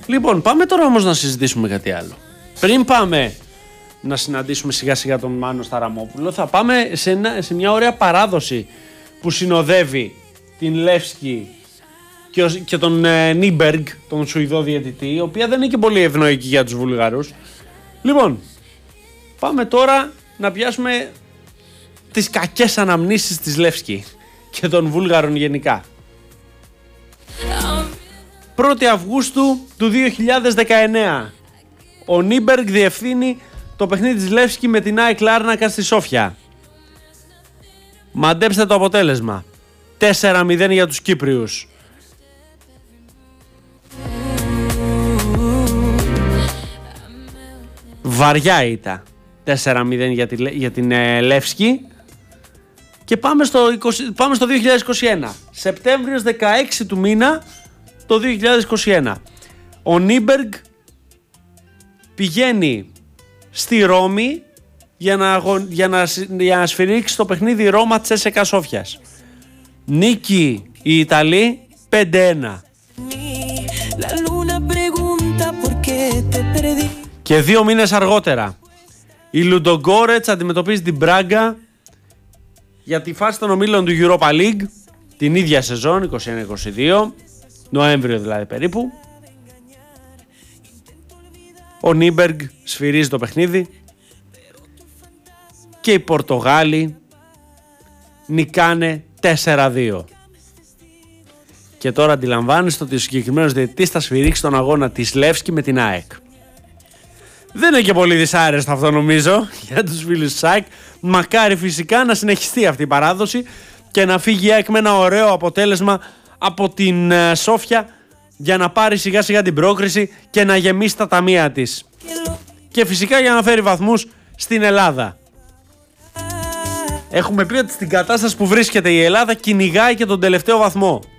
Λοιπόν, πάμε τώρα όμως να συζητήσουμε κάτι άλλο. Πριν πάμε να συναντήσουμε σιγά σιγά τον Μάνο Σταραμόπουλο, θα πάμε σε μια ωραία παράδοση που συνοδεύει την Λεύσκη και τον Νίμπεργκ, τον Σουηδό διαιτητή, η οποία δεν είναι και πολύ ευνοϊκή για τους Βουλγαρούς. Λοιπόν, πάμε τώρα να πιάσουμε τις κακές αναμνήσεις της Λεύσκη και των Βούλγαρων γενικά. 1η Αυγούστου του 2019 ο Νίμπεργκ διευθύνει το παιχνίδι της Λεύσκη με την ΑΕΚ Λάρνακα στη Σόφια. Μαντέψτε το αποτέλεσμα. 4-0 για τους Κύπριους. Βαριά ήττα. 4-0 για την Λεύσκη. Και πάμε στο 2021. Σεπτέμβριος 16 του μήνα το 2021. Ο Νίμπεργκ πηγαίνει στη Ρώμη για να σφυρίξει το παιχνίδι Ρώμα Τσέσεκα Σόφιας. Νίκη οι Ιταλοί 5-1. Και 2 μήνες αργότερα η Λουντογκόρετς αντιμετωπίζει την Μπράγκα για τη φάση των ομίλων του Europa League την ίδια σεζόν, 21-22, Νοέμβριο δηλαδή περίπου. Ο Νίμπεργκ σφυρίζει το παιχνίδι και οι Πορτογάλοι νικάνε 4-2. Και τώρα αντιλαμβάνεστε ότι ο συγκεκριμένος διαιτητής θα σφυρίξει τον αγώνα της Λεύσκη με την ΑΕΚ. Δεν είναι και πολύ δυσάρεστο αυτό νομίζω για τους φίλους της ΑΕΚ. Μακάρι φυσικά να συνεχιστεί αυτή η παράδοση και να φύγει η ΑΕΚ με ένα ωραίο αποτέλεσμα από την Σόφια για να πάρει σιγά σιγά την πρόκριση και να γεμίσει τα ταμεία της. Και φυσικά για να φέρει βαθμούς στην Ελλάδα. Έχουμε πει ότι στην κατάσταση που βρίσκεται η Ελλάδα κυνηγάει και τον τελευταίο βαθμό.